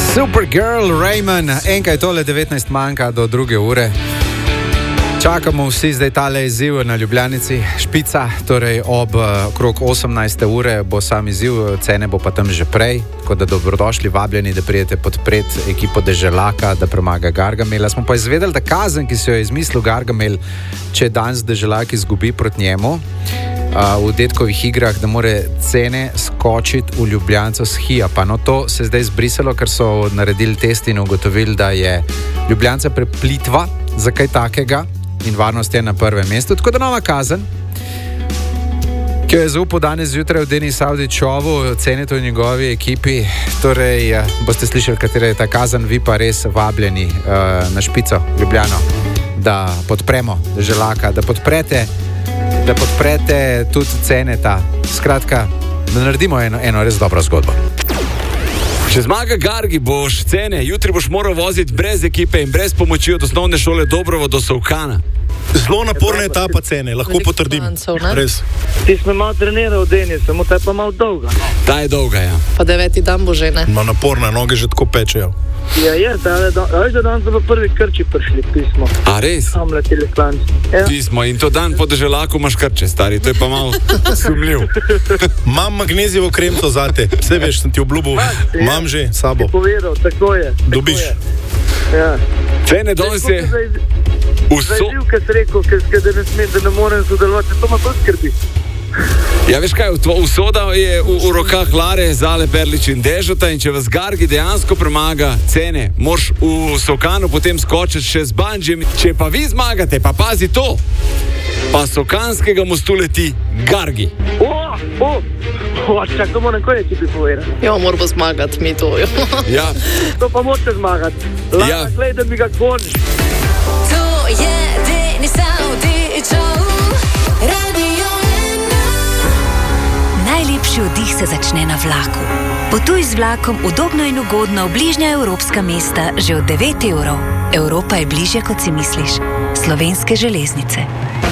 Supergirl, Raymond, enkaj tole 19 manjka do 2 ure. Čakamo vsi zdaj tale izziv na Ljubljanici, Špica, torej ob okrog 18. ure bo sam izziv, cene bo pa tam že prej, tako da dobrodošli, vabljeni, da prijete podpret ekipo Deželaka, da premaga Gargamela. Smo pa izvedeli, da kazen, ki se jo je izmislil Gargamel, če danes Deželak izgubi proti njemu v detkovih igrah, da more cene skočiti v Ljubljanco s Hijapa. No, to se je zdaj zbrisalo, ker so naredili test in ugotovili, da je Ljubljanca preplitva za kaj takega in varnost je na prvem mestu. Tako da nova kazen, ki jo je zaupal danes zjutraj v Denis Avdićovu, cenite v njegovi ekipi. Torej, boste slišali, katera je ta kazen, vi pa res vabljeni na Špico, Ljubljano, da podpremo Deželaka, da podprete tudi ceneta. Skratka, da naredimo eno res dobro zgodbo. Če zmaga Gargi, boš cene, jutri boš moral voziti brez ekipe in brez pomoči od osnovne šole Dobrovo do Solkana. Zelo naporna etapa cene, lahko potrdim. Res. Ti smo malo trenirali, Denis, samo ta je pa malo dolga. Ta je dolga, ja. Pa 9. dan bo že, ne? Naporna, noge že tako pečejo. Ja, veš, da danes so v prvi Krči prišli pismo. A res? Tam leteli klanci. Ja. Pismo in to dan po Deželaku imaš Krče, stari, to je pa malo sumljiv. Imam magnezijevo kremco zate, vse veš, sem ti obljubil, imam že sabo. Ti povedal, tako je. Dobiš. Ja. Cene danes je... Zajiv, kaj si rekel, da ne morem sodelovati, to me pa skrbi. Ja, veš kaj, usoda je v rokah Lare, Zale, Perlič in Dežota in če vas Gargi dejansko premaga cene, moraš v Solkanu potem skočiti še z bandžem. Če pa vi zmagate, pa pazi to, pa Solkanskega mostu leti Gargi. Čak, to moram kaj ti povedati. Ja, moramo zmagati, mi to. Ja. To pa morate zmagati. Lana, glej, da bi ga goniš. To je Denis Avdićov, Radio 1. Najlepši oddih se začne na vlaku. Potuj z vlakom udobno in ugodno v bližnja evropska mesta že od 9 evrov. Evropa je bližje, kot si misliš. Slovenske železnice.